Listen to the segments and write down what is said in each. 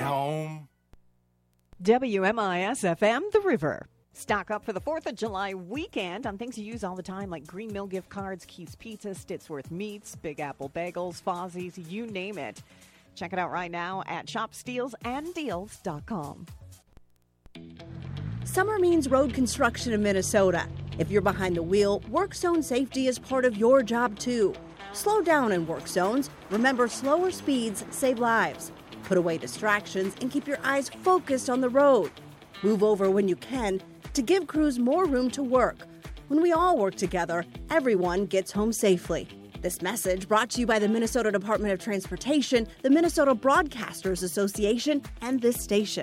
home. WMIS-FM, The River. Stock up for the 4th of July weekend on things you use all the time like Green Mill gift cards, Keith's Pizza, Stittsworth Meats, Big Apple Bagels, Fozzie's, you name it. Check it out right now at shopsteelsanddeals.com. Summer means road construction in Minnesota. If you're behind the wheel, work zone safety is part of your job too. Slow down in work zones. Remember, slower speeds save lives. Put away distractions and keep your eyes focused on the road. Move over when you can to give crews more room to work. When we all work together, everyone gets home safely. This message brought to you by the Minnesota Department of Transportation, the Minnesota Broadcasters Association, and this station.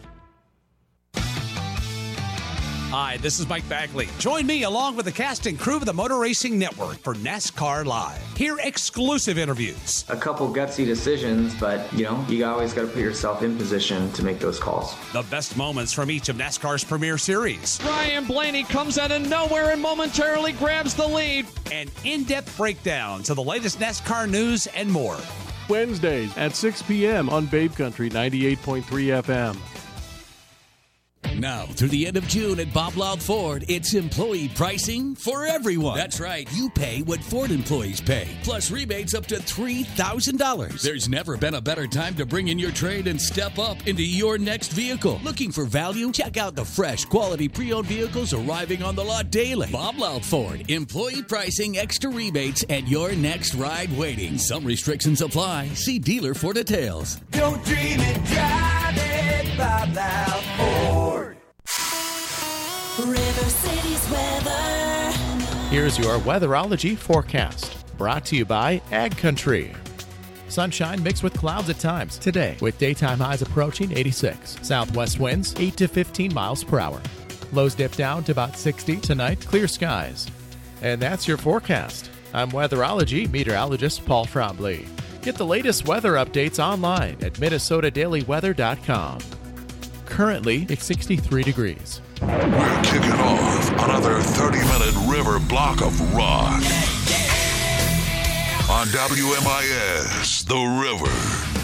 Hi, this is Mike Bagley. Join me along with the cast and crew of the Motor Racing Network for NASCAR Live. Hear exclusive interviews. A couple gutsy decisions, but, you always got to put yourself in position to make those calls. The best moments from each of NASCAR's premier series. Ryan Blaney comes out of nowhere and momentarily grabs the lead. And in-depth breakdowns of the latest NASCAR news and more. Wednesdays at 6 p.m. on Babe Country 98.3 FM. Now, through the end of June at Bob Loud Ford, it's employee pricing for everyone. That's right. You pay what Ford employees pay, plus rebates up to $3,000. There's never been a better time to bring in your trade and step up into your next vehicle. Looking for value? Check out the fresh, quality pre-owned vehicles arriving on the lot daily. Bob Loud Ford, employee pricing, extra rebates, and your next ride waiting. Some restrictions apply. See dealer for details. Don't dream it, drive it, Bob Loud Ford. River City's weather. Here's your weatherology forecast, brought to you by Ag Country. Sunshine mixed with clouds at times today, with daytime highs approaching 86. Southwest winds 8 to 15 miles per hour. Lows dip down to about 60 tonight, clear skies. And that's your forecast. I'm weatherology meteorologist Paul Trombley. Get the latest weather updates online at minnesotadailyweather.com. Currently, it's 63 degrees. We're kicking off another 30-minute river block of rock on WMIS, The River.